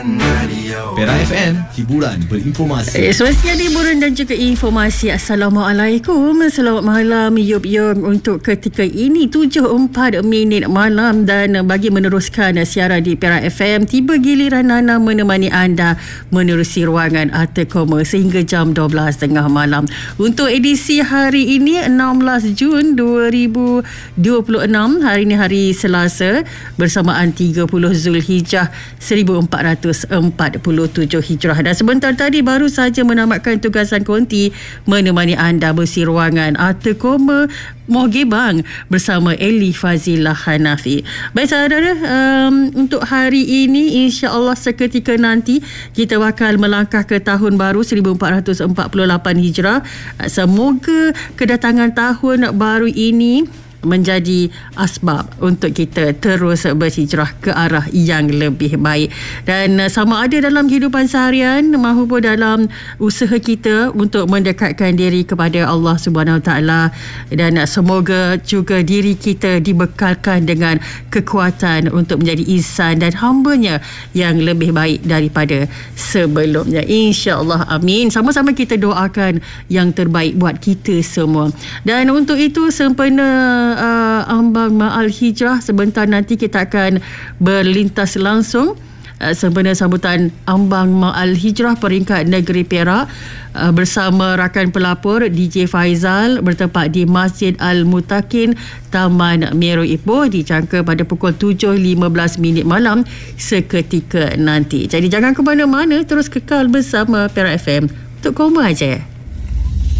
Perak FM, hiburan berinformasi. Semestinya hiburan dan juga informasi. Assalamualaikum, selamat malam Yub untuk ketika ini 7.04 malam. Dan bagi meneruskan siaran di Perak FM, tiba giliran Nana menemani anda menerusi ruangan Atekoma sehingga jam 12.30 malam. Untuk edisi hari ini 16 Jun 2026, hari ini hari Selasa, bersamaan 30 Zulhijjah 1447 Hijrah. Dan sebentar tadi baru saja menamatkan tugasan konti menemani anda bersih ruangan Atekoma Mohgebang bersama Eli Fazilah Hanafi. Baik saudara, untuk hari ini insya-Allah seketika nanti kita bakal melangkah ke tahun baru 1448 Hijrah. Semoga kedatangan tahun baru ini menjadi asbab untuk kita terus berhijrah ke arah yang lebih baik. Dan sama ada dalam kehidupan seharian maupun dalam usaha kita untuk mendekatkan diri kepada Allah Subhanahu Wa Taala, dan semoga juga diri kita dibekalkan dengan kekuatan untuk menjadi insan dan hamba-Nya yang lebih baik daripada sebelumnya, insya-Allah. Amin. Sama-sama kita doakan yang terbaik buat kita semua. Dan untuk itu sempena ambang Ma'al Hijrah, sebentar nanti kita akan berlintas langsung sempena sambutan ambang Ma'al Hijrah peringkat negeri Perak bersama rakan pelapor DJ Faizal bertempat di Masjid Al-Mutakin, Taman Meru Ipoh, dijangka pada pukul 7.15 malam seketika nanti. Jadi jangan ke mana-mana, terus kekal bersama Perak FM untuk koma aja.